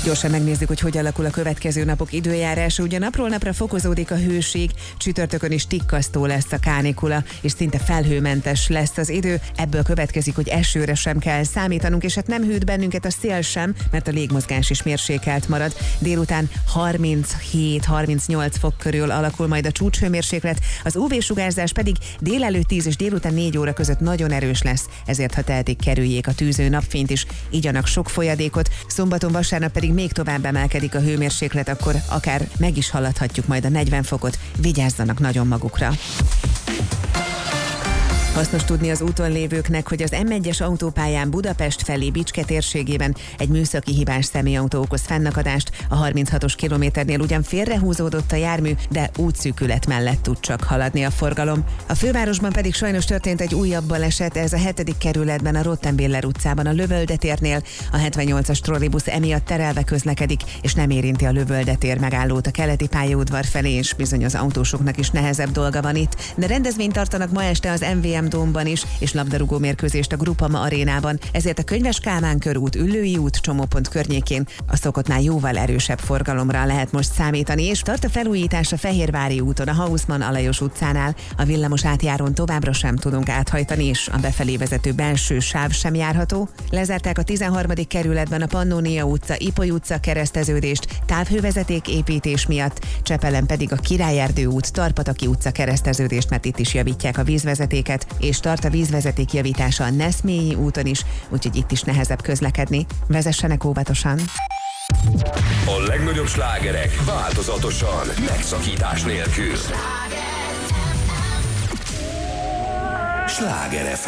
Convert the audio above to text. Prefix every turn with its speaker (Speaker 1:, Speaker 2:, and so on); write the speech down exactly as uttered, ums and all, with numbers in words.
Speaker 1: Gyorsan megnézzük, hogy hogy alakul a következő napok időjárása. Ugye napról napra fokozódik a hőség, csütörtökön is tikkasztó lesz a kánikula, és szinte felhőmentes lesz az idő. Ebből következik, hogy esőre sem kell számítanunk, és hát nem hűt bennünket a szél sem, mert a légmozgás is mérsékelt marad. Délután harminchét-harmincnyolc fok körül alakul majd a csúcshőmérséklet, az ú vé-sugárzás pedig délelőtt tíz és délután négy óra között nagyon erős lesz, ezért ha tehetik, kerüljék a tűző napfényt is, igyanak sok folyadékot. Szombaton, vasárnap pedig még tovább emelkedik a hőmérséklet, akkor akár meg is haladhatjuk majd a negyven fokot, vigyázzanak nagyon magukra. Hasznos tudni az úton lévőknek, hogy az em egyes autópályán Budapest felé Bicske térségében egy műszaki hibás személyautó okoz fennakadást. A harminchatos kilométernél ugyan félrehúzódott a jármű, de útszűkület mellett tud csak haladni a forgalom. A fővárosban pedig sajnos történt egy újabb baleset, ez a hetedik kerületben a Rottenbiller utcában a Lövölde térnél. A hetvennyolcas trollibusz emiatt terelve közlekedik, és nem érinti a Lövölde tér megállót a keleti pályaudvar felé, és bizony az autósoknak is nehezebb dolga van itt. De rendezvényt tartanak ma este az em vé em Dómban is, és labdarúgó mérkőzést a Groupama arénában, ezért a Könyves Kálmán körút, Üllői út csomópont környékén a szokottnál jóval erősebb forgalomra lehet most számítani, és tart a felújítás a Fehérvári úton, a Hausmann Alajos utcánál. A villamos átjárón továbbra sem tudunk áthajtani, és a befelé vezető belső sáv sem járható. Lezárták a tizenharmadik kerületben a Pannónia utca, Ipoly utca kereszteződést távhővezeték építés miatt, Csepelen pedig a Királyerdő út, Tarpataki utca kereszteződést, mert itt is javítják a vízvezetéket, és tart a vízvezeték javítása a Neszmélyi úton is, úgyhogy itt is nehezebb közlekedni. Vezessenek óvatosan!
Speaker 2: A legnagyobb slágerek változatosan, megszakítás nélkül. Sláger ef em.